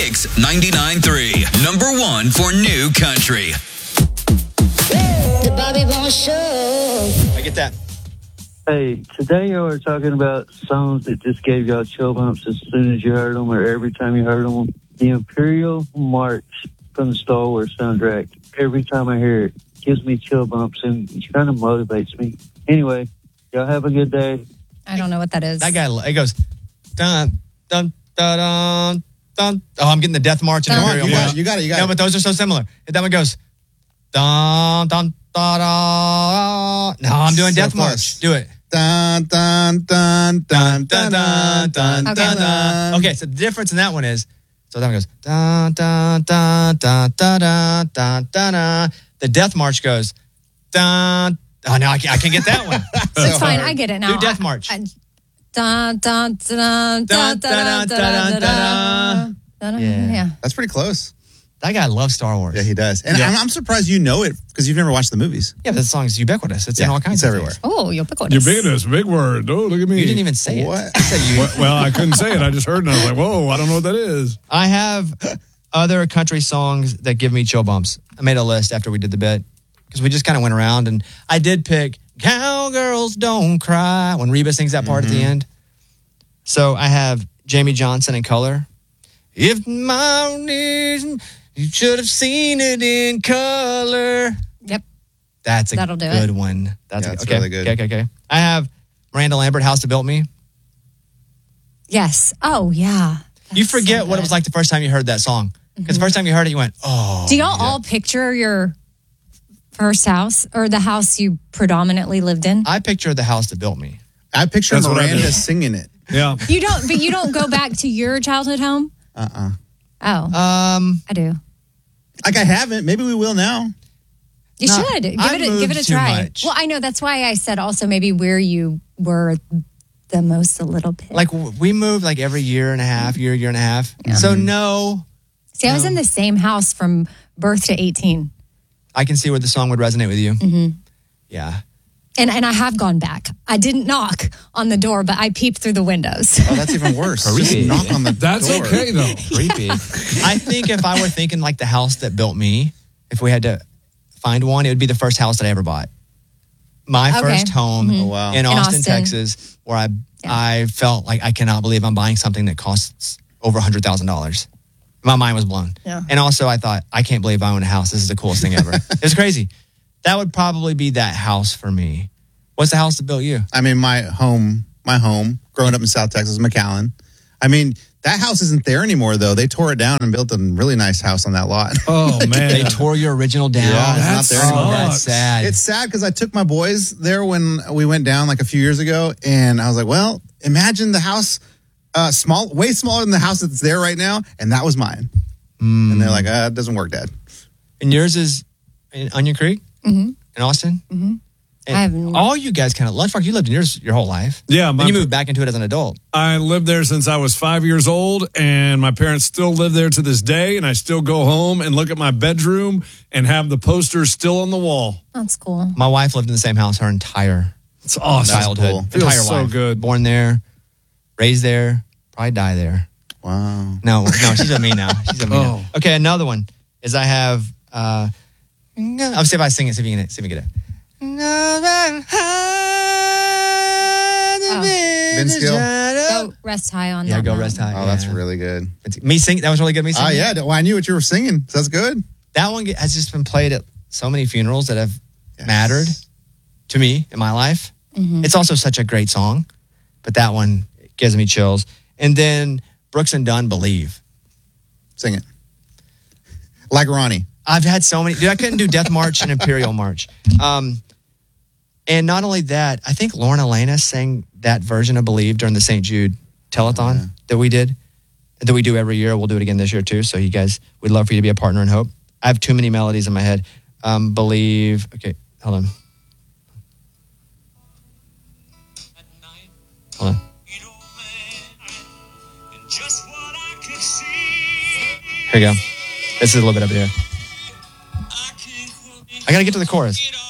Kicks 99.3, number one for new country. The Bobby Bones Show. I get that. Hey, today you were talking about songs that just gave y'all chill bumps as soon as you heard them or every time you heard them. The Imperial March from the Star Wars soundtrack, every time I hear it, gives me chill bumps and it kind of motivates me. Anyway, y'all have a good day. I don't know what that is. That guy, it goes, dun, dun, dun, dun, dun. Oh, I'm getting the Death March and Imperial March. You got it. No, but those are so similar. That one goes, dun, dun, dun, dun. No, I'm doing So Death close. March. Do it. Dun, dun, dun, dun, dun, dun, dun, Okay. dun, dun. Okay, so the difference in that one is, so that one goes, dun, dun, dun, dun, dun, dun, dun, dun, dun. The Death March goes, dun. Oh, no, I can't get that one. It's fine. I get it now. Do Death March. Dun, dun, dun, dun, dun, dun, dun, dun. Yeah. That's pretty close. That guy loves Star Wars. Yeah, he does. And Yeah. I'm surprised you know it because you've never watched the movies. Yeah, but that song is ubiquitous. It's in all kinds it's of everywhere. things. Oh, ubiquitous. Ubiquitous, big word. Oh, look at me. You didn't even say What? it. I said you. Well, I couldn't say it. I just heard it and I was like, whoa, I don't know what that is. I have other country songs that give me chill bumps. I made a list after we did the bit because we just kind of went around and I did pick Cowgirls Don't Cry when Reba sings that part at the end. So I have Jamie Johnson in Color. If my knees, you should have seen it in color. Yep. That's a That'll do good it. one. That's Yeah, it's okay. really good. Okay. I have Miranda Lambert, House That Built Me. Yes. Oh, yeah. You That's forget so what it good. was like the first time you heard that song. Because the first time you heard it, you went, oh. Do y'all all picture your first house or the house you predominantly lived in? I picture the house that built me. I picture That's what I Miranda did. singing it. Yeah. You don't go back to your childhood home? Oh, I do. Like I haven't. Maybe we will now. You No, should give I it a moved too try. much. Well, I know that's why I said also maybe where you were the most a little bit. Like we moved like every year and a half. So no, See, I was in the same house from birth to 18, I can see where the song would resonate with you. Mm-hmm. Yeah. and I have gone back. I didn't knock on the door, but I peeped through the windows. Oh, that's even worse. Just Creepy. knock on the That's door. okay, though. Creepy. I think if I were thinking like the house that built me, if we had to find one, it would be the first house that I ever bought. My Okay. first home Oh, wow. in Austin, Austin. Texas, where I felt like I cannot believe I'm buying something that costs over $100,000. My mind was blown. Yeah. And also I thought, I can't believe I own a house. This is the coolest thing ever. It's crazy. That would probably be that house for me. What's the house that built you? I mean, my home, growing up in South Texas, McAllen. I mean, that house isn't there anymore, though. They tore it down and built a really nice house on that lot. Oh, man. They tore your original down. Yeah, it's not there anymore. That's sad. It's sad because I took my boys there when we went down like a few years ago, and I was like, well, imagine the house way smaller than the house that's there right now, and that was mine. And they're like, it doesn't work, Dad. And yours is in Onion Creek? In Austin? Mm-hmm. I haven't- All you guys kind of, Lunchbox, you lived in yours your whole life. Yeah, Then you moved back into it as an adult. I lived there since I was 5 years old, and my parents still live there to this day, and I still go home and look at my bedroom and have the posters still on the wall. That's cool. My wife lived in the same house her entire It's awesome. childhood. cool. Feels Entire so life. good. Born there, raised there, probably die there. Wow. No, she's with me now. She's with me Oh. now. Okay, another one is I have, I'll see if I sing it, see if you get it. Vince Gill. Go rest high on that. Yeah, go mountain. rest high. Oh, that's yeah. really good. Me sing. That was really good. Me Oh, singing. yeah. Well, I knew what you were singing. So that's good. That one has just been played at so many funerals that have mattered to me in my life. It's also such a great song, but that one gives me chills. And then Brooks and Dunn, Believe. Sing it. Like Ronnie. I've had so many. Dude, I couldn't do Death March and Imperial March. And not only that, I think Lauren Elena sang that version of Believe during the St. Jude telethon that we did, that we do every year. We'll do it again this year too. So you guys, we'd love for you to be a partner in hope. I have too many melodies in my head. Believe. Okay, hold on. Hold on. Here we go. This is a little bit up here. I gotta get to the chorus.